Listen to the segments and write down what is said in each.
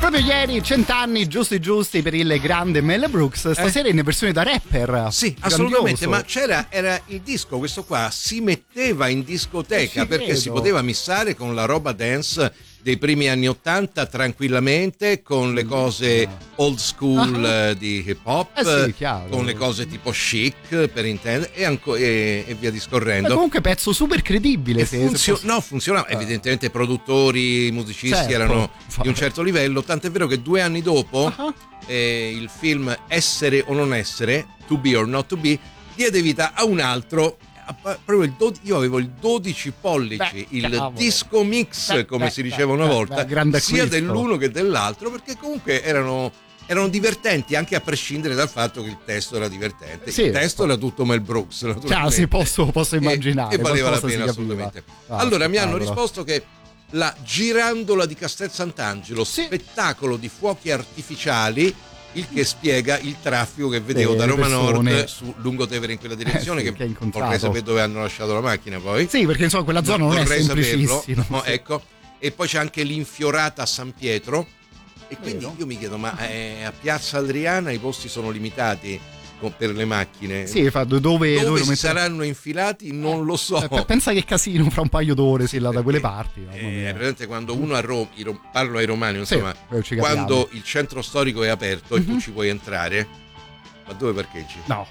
Proprio ieri, 100 anni giusti per il grande Mel Brooks, stasera in versione da rapper. Sì, Grandioso. assolutamente, ma era il disco, questo qua si metteva in discoteca perché credo. si poteva missare con la roba dance dei primi anni '80 tranquillamente, con le cose old school di hip hop, sì, chiaro. con le cose tipo chic per intendere e via discorrendo. Ma comunque pezzo super credibile. Funzionava. Evidentemente produttori, musicisti Certo, erano infatti. di un certo livello, tant'è vero che 2 anni dopo il film Essere o non essere, To Be or Not to Be, diede vita a un altro. Proprio io avevo il 12 pollici, il disco mix, come si diceva una volta, sia dell'uno che dell'altro, perché comunque erano divertenti, anche a prescindere dal fatto che il testo era divertente. Sì, il testo era tutto Mel Brooks, naturalmente. Sì, posso immaginare. E valeva la qualcosa pena, si assolutamente. capiva. Allora mi hanno spettacolo. risposto che la Girandola di Castel Sant'Angelo, spettacolo di fuochi artificiali, il che spiega il traffico che vedevo da Roma Nord su Lungotevere in quella direzione, sì, che vorrei sapere dove hanno lasciato la macchina poi. Sì, perché insomma quella zona non è semplicissima. No, ecco. E poi c'è anche l'Infiorata a San Pietro, e quindi io mi chiedo, ma a Piazza Adriana i posti sono limitati per le macchine? Sì, dove lo si saranno infilati non lo so. Pensa che casino fra un paio d'ore là da quelle parti. Presente quando uno a Roma, parlo ai romani, insomma, sì, quando il centro storico è aperto e tu ci puoi entrare, ma dove parcheggi? No,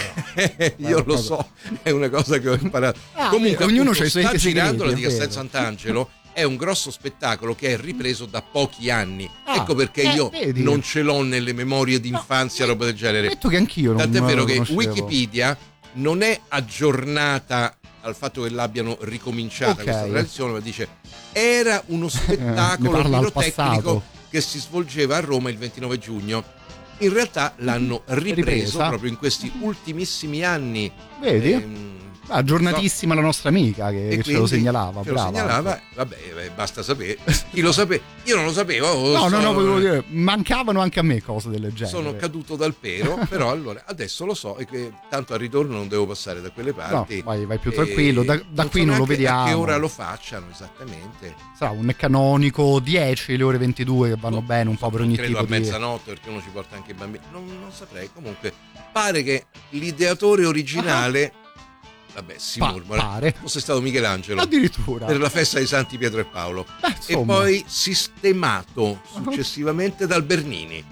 io lo so, è una cosa che ho imparato. Comunque ognuno appunto, c'ha i suoi sta Girandola segreti, di Castel Sant'Angelo è un grosso spettacolo che è ripreso da pochi anni. Ecco perché io vedi. non ce l'ho nelle memorie d'infanzia, roba del genere. Detto che anch'io Tant'è non vero lo che conoscevo. Wikipedia non è aggiornata al fatto che l'abbiano ricominciata questa tradizione, ma dice era uno spettacolo pirotecnico che si svolgeva a Roma il 29 giugno. In realtà l'hanno ripreso proprio in questi ultimissimi anni. Vedi? Aggiornatissima la nostra amica che ce lo segnalava. Lo segnalava, vabbè, basta sapere. Chi lo sapeva? Io non lo sapevo. No, volevo dire, mancavano anche a me cose del genere. Sono caduto dal pero, però allora adesso lo so, e che tanto al ritorno non devo passare da quelle parti. No, vai più tranquillo, da qui non lo vediamo. A che ora lo facciano esattamente? Sarà un canonico 10, le ore 22 che vanno bene un po' per ogni tipo a mezzanotte, perché uno ci porta anche i bambini. Non saprei. Comunque pare che l'ideatore originale vabbè, si murmura, fosse stato Michelangelo, addirittura, per la festa di Santi Pietro e Paolo, e poi sistemato successivamente dal Bernini.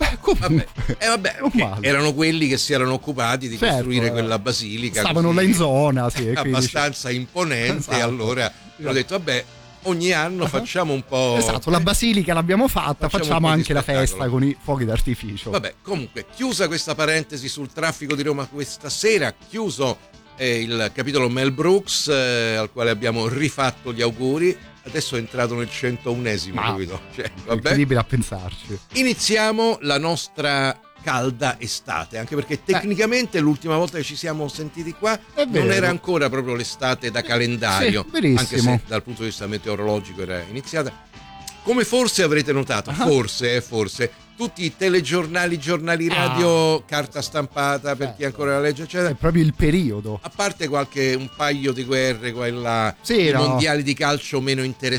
Erano quelli che si erano occupati di costruire quella basilica, stavano là in zona, abbastanza imponente. E allora hanno detto vabbè, ogni anno facciamo un po'. Esatto, la basilica l'abbiamo fatta, facciamo anche la festa con i fuochi d'artificio. Vabbè, comunque, chiusa questa parentesi sul traffico di Roma questa sera, chiuso il capitolo Mel Brooks, al quale abbiamo rifatto gli auguri. Adesso è entrato nel 101esimo, capito? È incredibile a pensarci. Iniziamo la nostra calda estate, anche perché tecnicamente l'ultima volta che ci siamo sentiti qua non era ancora proprio l'estate da calendario, anche se dal punto di vista meteorologico era iniziata. Come forse avrete notato, forse tutti i telegiornali, giornali radio, carta stampata per chi ancora la legge, eccetera. È proprio il periodo. A parte un paio di guerre, i mondiali di calcio meno